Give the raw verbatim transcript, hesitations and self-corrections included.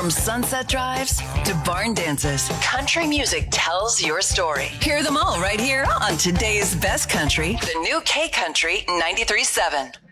From sunset drives to barn dances, country music tells your story. Hear them all right here on today's best country, the new K Country ninety-three point seven.